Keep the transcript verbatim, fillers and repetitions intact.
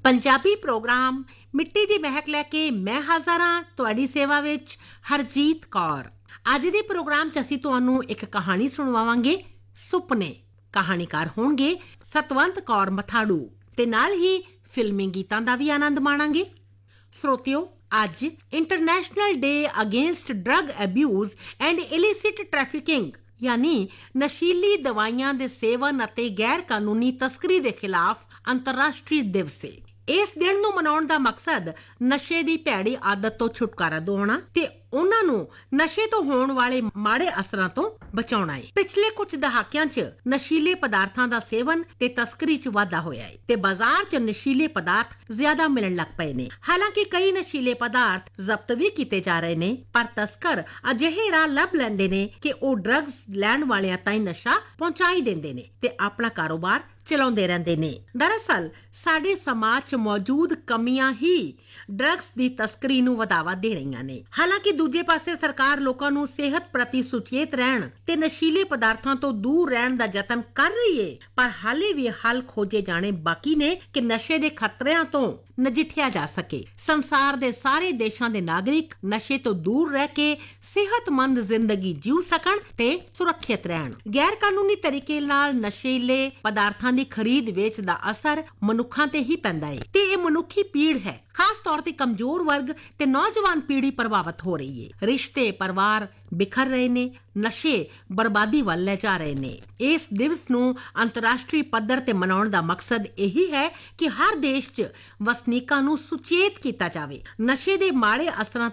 Punjabi programme ਮਿੱਟੀ ਦੀ ਮਹਿਕ ਲੈ ਕੇ ਮੈਂ ਹਾਜ਼ਰ ਹਾਂ ਤੁਹਾਡੀ ਸੇਵਾ ਵਿੱਚ ਹਰਜੀਤ ਕੌਰ। ਅੱਜ ਦੇ ਪ੍ਰੋਗਰਾਮ 'ਚ ਅਸੀਂ ਤੁਹਾਨੂੰ ਇੱਕ ਕਹਾਣੀ ਸੁਣਵਾਵਾਂਗੇ, ਸੁਪਨੇ। ਕਹਾਣੀਕਾਰ ਹੋਣਗੇ ਸਤਵੰਤ ਕੌਰ ਮਥਾੜੂ ਤੇ ਨਾਲ ਹੀ ਫਿਲਮੀ ਗੀਤਾਂ ਦਾ ਵੀ ਆਨੰਦ ਮਾਣਾਂਗੇ। ਸਰੋਤਿਓ, ਅੱਜ international day against drug abuse and illicit trafficking ਯਾਨੀ ਨਸ਼ੀਲੀ ਦਵਾਈਆਂ ਦੇ ਸੇਵਨ ਅਤੇ ਗੈਰ ਕਾਨੂੰਨੀ ਤਸਕਰੀ ਦੇ ਖਿਲਾਫ ਅੰਤਰਰਾਸ਼ਟਰੀ ਦਿਵਸ ਹੈ। ਇਸ ਦਿਨ ਨੂੰ ਮਨਾਉਣ ਦਾ ਮਕਸਦ ਨਸ਼ੇ ਦੀ ਭੈੜੀ ਆਦਤ ਤੋਂ ਛੁਟਕਾਰਾ ਦਿਵਾਉਣਾ ਤੇ ਉਹਨਾਂ ਨੂੰ ਨਸ਼ੇ ਤੋਂ ਹੋਣ ਵਾਲੇ ਮਾੜੇ ਅਸਰਾਂ ਤੋਂ ਬਚਾਉਣਾ ਹੈ। ਪਿਛਲੇ ਕੁਝ ਦਹਾਕਿਆਂ 'ਚ ਨਸ਼ੀਲੇ ਪਦਾਰਥਾਂ ਦਾ ਸੇਵਨ ਤੇ ਤਸਕਰੀ 'ਚ ਵਾਧਾ ਹੋਇਆ ਹੈ ਤੇ ਬਾਜ਼ਾਰ 'ਚ ਨਸ਼ੀਲੇ ਪਦਾਰਥ ਜ਼ਿਆਦਾ ਮਿਲਣ ਲੱਗ ਪਏ ਨੇ। ਹਾਲਾਂਕਿ ਕਈ ਨਸ਼ੀਲੇ ਪਦਾਰਥ ਜ਼ਬਤ ਵੀ ਕੀਤੇ ਜਾ ਰਹੇ ਨੇ, ਪਰ ਤਸਕਰ ਅਜਿਹੇ ਰਾਹ ਲੱਭ ਲੈਂਦੇ ਨੇ ਕਿ ਉਹ ਡਰੱਗਸ ਲੈਣ ਵਾਲਿਆਂ ਤਾਈਂ ਨਸ਼ਾ ਪਹੁੰਚਾਈ ਦਿੰਦੇ ਨੇ ਤੇ ਆਪਣਾ ਕਾਰੋਬਾਰ ਚਲਾਉਂਦੇ ਰਹਿੰਦੇ ਨੇ। ਦਰਅਸਲ ਸਾਡੇ ਸਮਾਜ 'ਚ ਮੌਜੂਦ ਕਮੀਆਂ ਹੀ ਡਰੱਗਸ ਦੀ ਤਸਕਰੀ ਨੂੰ ਵਧਾਵਾ ਦੇ ਰਹੀਆਂ ਨੇ। ਹਾਲਾਂਕਿ ਦੂਜੇ ਪਾਸੇ ਸਰਕਾਰ ਲੋਕਾਂ ਨੂੰ ਸਿਹਤ ਪ੍ਰਤੀ ਸੁਚੇਤ ਰਹਿਣ ਤੇ ਨਸ਼ੀਲੇ ਪਦਾਰਥਾਂ ਤੋਂ ਦੂਰ ਰਹਿਣ ਦਾ ਯਤਨ ਕਰ ਰਹੀ ਏ, ਪਰ ਹਾਲੇ ਵੀ ਹੱਲ ਖੋਜੇ ਜਾਣੇ ਬਾਕੀ ਨੇ ਕਿ ਨਸ਼ੇ ਦੇ ਖਤਰਿਆਂ ਤੋਂ ਨਜਿੱਠਿਆ ਜਾ ਸਕੇ। ਸੰਸਾਰ ਦੇ ਸਾਰੇ ਦੇਸ਼ਾਂ ਦੇ ਨਾਗਰਿਕ ਨਸ਼ੇ ਤੋਂ ਦੂਰ ਰਹਿ ਕੇ ਸਿਹਤਮੰਦ ਜ਼ਿੰਦਗੀ ਜੀਉ ਸਕਣ ਤੇ ਸੁਰੱਖਿਅਤ ਰਹਿਣ। ਗੈਰ ਕਾਨੂੰਨੀ ਤਰੀਕੇ ਨਾਲ ਨਸ਼ੀਲੇ ਪਦਾਰਥਾਂ ਦੀ ਖਰੀਦ ਵੇਚ ਦਾ ਅਸਰ ਮਨੁੱਖਾਂ ਤੇ ਹੀ ਪੈਂਦਾ ਹੈ ਤੇ ਇਹ ਮਨੁੱਖੀ ਪੀੜ ਹੈ। ਖਾਸ ਤੌਰ ਤੇ ਕਮਜ਼ੋਰ ਵਰਗ ਤੇ ਨੌਜਵਾਨ ਪੀੜ੍ਹੀ ਪ੍ਰਭਾਵਿਤ ਹੋ ਰਹੀ ਹੈ। ਰਿਸ਼ਤੇ ਪਰਿਵਾਰ ਬਿਖਰ ਰਹੇ ਨੇ, ਨਸ਼ੇ ਬਰਬਾਦੀ ਵੱਲ ਲੈ ਜਾ ਰਹੇ ਨੇ। ਇਸ ਦਿਵਸ ਨੂੰ ਅੰਤਰਰਾਸ਼ਟਰੀ ਪੱਧਰ ਤੇ ਮਨਾਉਣ ਦਾ ਮਕਸਦ ਇਹੀ ਹੈ ਕਿ ਹਰ ਦੇਸ਼ 'ਚ ਵਸਨੀਕਾਂ ਨੂੰ ਸੁਚੇਤ ਕੀਤਾ ਜਾਵੇ, ਨਸ਼ੇ ਦੇ ਮਾੜੇ ਅਸਰਾਂ